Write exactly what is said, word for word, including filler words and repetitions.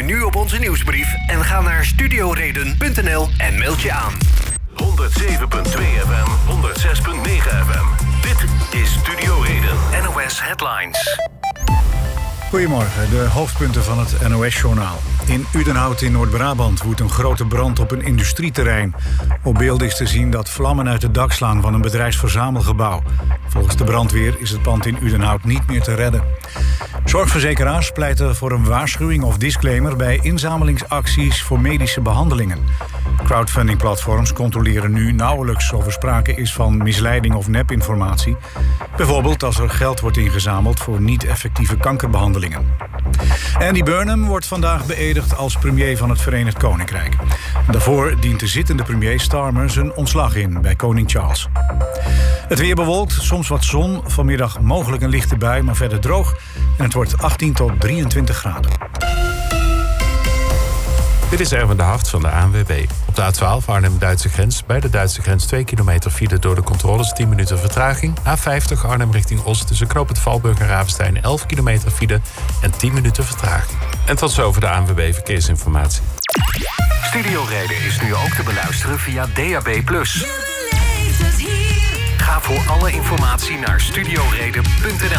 nu op onze nieuwsbrief en ga naar studioreden punt n l en meld je aan. honderdzeven komma twee F M, honderdzes komma negen F M. Dit is Studio Reden. N O S Headlines. Goedemorgen, de hoofdpunten van het N O S-journaal. In Udenhout in Noord-Brabant woedt een grote brand op een industrieterrein. Op beeld is te zien dat vlammen uit het dak slaan van een bedrijfsverzamelgebouw. Volgens de brandweer is het pand in Udenhout niet meer te redden. Zorgverzekeraars pleiten voor een waarschuwing of disclaimer bij inzamelingsacties voor medische behandelingen. Crowdfunding-platforms controleren nu nauwelijks of er sprake is van misleiding of nepinformatie. Bijvoorbeeld als er geld wordt ingezameld voor niet-effectieve kankerbehandelingen. Andy Burnham wordt vandaag beëdigd als premier van het Verenigd Koninkrijk. Daarvoor dient de zittende premier Starmer zijn ontslag in bij koning Charles. Het weer bewolkt, soms wat zon, vanmiddag mogelijk een lichte bui, maar verder droog. En het wordt achttien tot drieëntwintig graden. Dit is Erwin de Hart van de A N W B. Op de A twaalf Arnhem-Duitse grens. Bij de Duitse grens twee kilometer file door de controles, tien minuten vertraging. A vijftig Arnhem richting Oost tussen Knoop het Valburg en Ravenstein, elf kilometer file en tien minuten vertraging. En tot zover de A N W B Verkeersinformatie. Studio Reden is nu ook te beluisteren via D A B plus. Ga voor alle informatie naar studioreden punt n l.